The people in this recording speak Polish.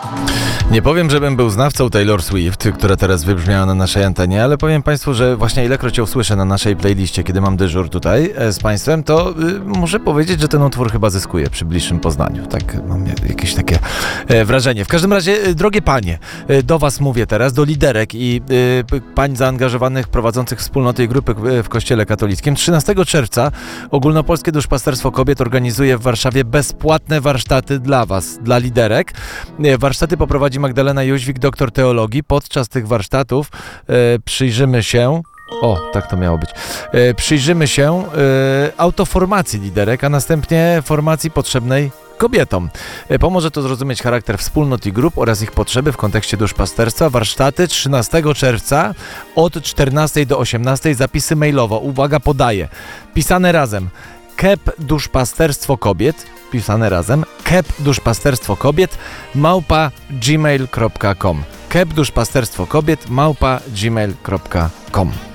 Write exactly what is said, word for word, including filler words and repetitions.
Nie powiem, żebym był znawcą Taylor Swift, która teraz wybrzmiała na naszej antenie, ale powiem Państwu, że właśnie ilekroć ją słyszę na naszej playliście, kiedy mam dyżur tutaj e, z Państwem, to y, muszę powiedzieć, że ten utwór chyba zyskuje przy bliższym poznaniu. Tak, mam jakieś takie e, wrażenie. W każdym razie, e, drogie panie, e, do Was mówię teraz, do liderek i e, pań zaangażowanych, prowadzących wspólnoty i grupy w Kościele katolickim. trzynastego czerwca Ogólnopolskie Duszpasterstwo Kobiet organizuje w Warszawie bezpłatne warsztaty dla Was, dla liderek. E, warsztaty poprowadzi Magdalena Jóźwik, doktor teologii. Podczas tych warsztatów e, przyjrzymy się O, tak to miało być. E, przyjrzymy się e, autoformacji liderek, a następnie formacji potrzebnej kobietom. E, pomoże to zrozumieć charakter wspólnot i grup oraz ich potrzeby w kontekście duszpasterstwa. Warsztaty trzynastego czerwca od czternastej do osiemnastej. Zapisy mailowo. Uwaga, podaję. Pisane razem. Kep Duszpasterstwo Kobiet. Pisane razem. Kep Duszpasterstwo Kobiet małpa gmail kropka com. Kep Duszpasterstwo Kobiet małpa gmail kropka com.